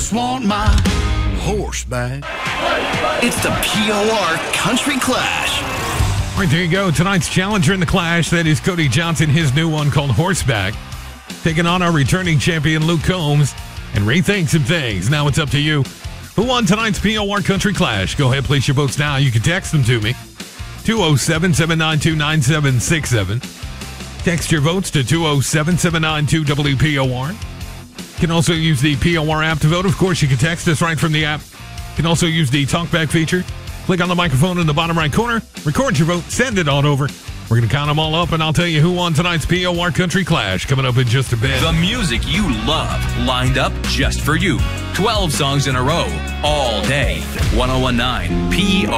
just want my horse back. It's the POR Country Clash. All right, there you go. Tonight's challenger in the Clash, that is Cody Johnson, his new one called Horseback, taking on our returning champion, Luke Combs, and rethinks some things. Now it's up to you. Who won tonight's POR Country Clash? Go ahead, place your votes now. You can text them to me, 207-792-9767. Text your votes to 207-792-WPOR. You can also use the POR app to vote. Of course, you can text us right from the app. You can also use the talkback feature. Click on the microphone in the bottom right corner, record your vote, send it on over. We're going to count them all up, and I'll tell you who won tonight's POR Country Clash coming up in just a bit. The music you love, lined up just for you. 12 songs in a row, all day. 101.9 POR.